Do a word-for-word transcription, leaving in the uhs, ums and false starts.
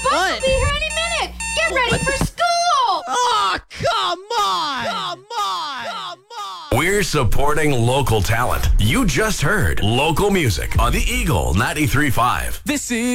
bus will be here any minute. Get ready for school. Oh, come on. Come on. Come on. We're supporting local talent. You just heard local music on the Eagle ninety-three point five. This is